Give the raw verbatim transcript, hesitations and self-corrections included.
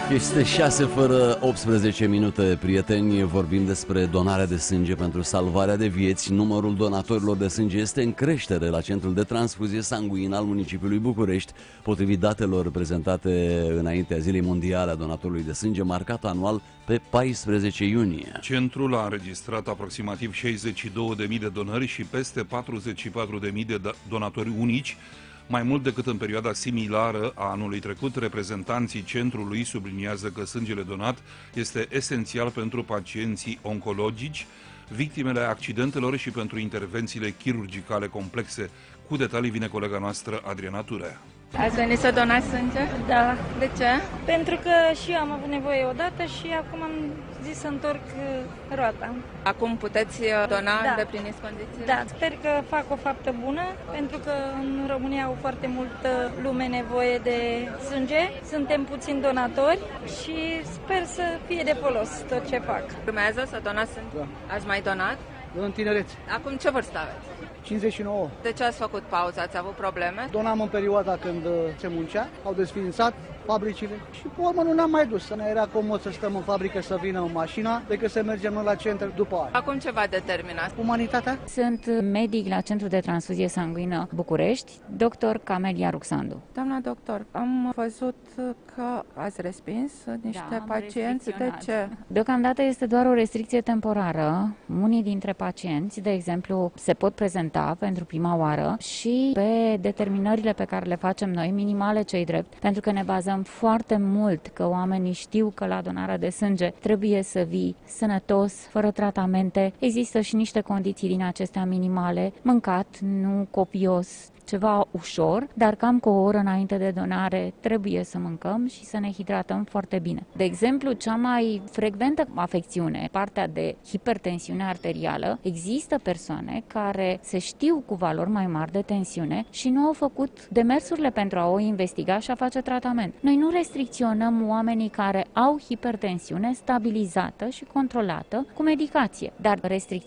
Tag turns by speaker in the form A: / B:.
A: Este șase fără optsprezece minute, prieteni, vorbim despre donarea de sânge pentru salvarea de vieți. Numărul donatorilor de sânge este în creștere la Centrul de Transfuzie Sanguină al municipiului București, potrivit datelor prezentate înaintea Zilei Mondiale a Donatorului de Sânge, marcat anual pe paisprezece iunie.
B: Centrul a înregistrat aproximativ șaizeci și două de mii de donări și peste patruzeci și patru de mii de donatori unici, mai mult decât în perioada similară a anului trecut. Reprezentanții centrului subliniază că sângele donat este esențial pentru pacienții oncologici, victimele accidentelor și pentru intervențiile chirurgicale complexe. Cu detalii vine colega noastră Adriana Turea.
C: Ați venit să donați sânge?
D: Da.
C: De ce?
D: Pentru că și eu am avut nevoie odată și acum am zis să întorc roata.
C: Acum puteți dona,
D: Da.
C: îndepliniți condițiile?
D: Da, sper că fac o faptă bună, pentru că în România au foarte multă lume nevoie de sânge. Suntem puțini donatori și sper să fie de folos tot ce fac.
C: Urmează să donați sânge?
E: Da.
C: Ați mai donat?
E: În tinerețe,
C: Acum ce vârstă aveți?
E: cincizeci și nouă.
C: De ce ați făcut pauză? Ați avut probleme?
E: Donam în perioada când uh, se muncea, au desființat fabricile și pe urmă nu ne-am mai dus. Să ne era comod să stăm în fabrică, să vină în mașina, decât să mergem noi la centru după aia.
C: Acum ce v-a determinat?
E: Umanitatea?
F: Sunt medic la Centrul de Transfuzie Sanguină București, doctor Camelia Ruxandu.
G: Doamna doctor, am văzut că ați respins niște
F: Da, am
G: pacienți. De
F: restricționat.
G: ce?
F: Deocamdată este doar o restricție temporară. Unii dintre pacienți, de exemplu, se pot prezenta pentru prima oară și pe determinările pe care le facem noi, minimale cei drept, pentru că ne bazăm foarte mult că oamenii știu că la donarea de sânge trebuie să vii sănătos, fără tratamente. Există și niște condiții din acestea minimale, mâncat, nu copios, ceva ușor, dar cam cu o oră înainte de donare trebuie să mâncăm și să ne hidratăm foarte bine. De exemplu, cea mai frecventă afecțiune, partea de hipertensiune arterială, există persoane care se știu cu valori mai mari de tensiune și nu au făcut demersurile pentru a o investiga și a face tratament. Noi nu restricționăm oamenii care au hipertensiune stabilizată și controlată cu medicație, dar restricționăm